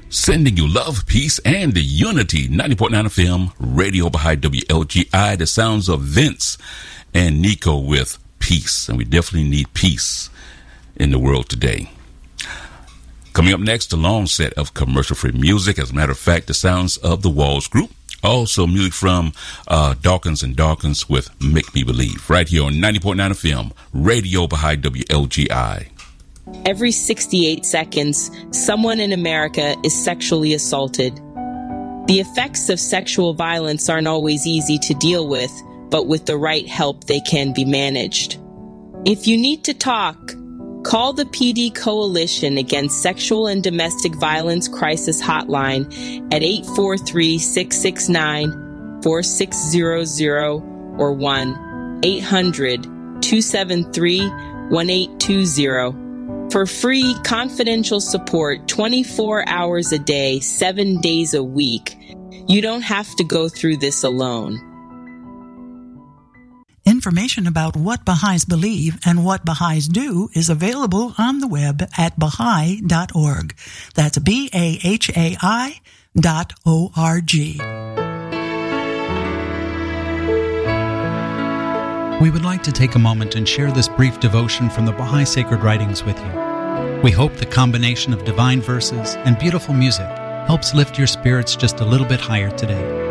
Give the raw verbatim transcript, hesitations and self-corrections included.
Sending you love, peace, and unity. ninety point nine F M, Radio Baha'i W L G I, the sounds of Vince and Nico with peace. And we definitely need peace in the world today. Coming up next, a long set of commercial-free music. As a matter of fact, the sounds of the Walls Group. Also music from uh, Dawkins and Dawkins with Make Me Believe. Right here on ninety point nine F M, Radio Baha'i W L G I. Every sixty-eight seconds, someone in America is sexually assaulted. The effects of sexual violence aren't always easy to deal with, but with the right help, they can be managed. If you need to talk, call the P D Coalition Against Sexual and Domestic Violence Crisis Hotline at eight four three, six six nine, four six zero zero or one eight hundred, two seven three, one eight two zero. For free, confidential support twenty-four hours a day, seven days a week. You don't have to go through this alone. Information about what Baha'is believe and what Baha'is do is available on the web at Baha'i dot org. That's B A H A I dot O R G. We would like to take a moment and share this brief devotion from the Baha'i Sacred Writings with you. We hope the combination of divine verses and beautiful music helps lift your spirits just a little bit higher today.